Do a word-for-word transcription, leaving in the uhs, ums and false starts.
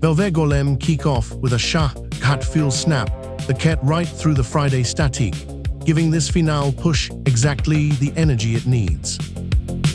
Belver Golem kick off with a Shah Kat fuel snap that cut right through the Friday statique, giving this finale push exactly the energy it needs.